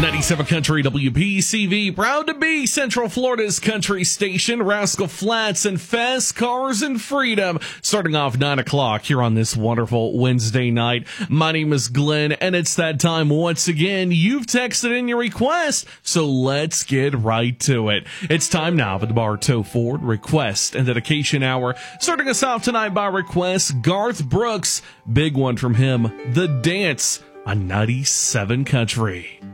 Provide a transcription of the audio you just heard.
97 Country WPCV, proud to be Central Florida's country station. Rascal Flatts and Fast Cars and Freedom. Starting off 9 o'clock here on this wonderful Wednesday night. My name is Glenn, and it's that time once again. You've texted in your request, so let's get right to it. It's time now for the Bartow Ford Request and Dedication Hour. Starting us off tonight by request, Garth Brooks. Big one from him, The Dance on 97 Country.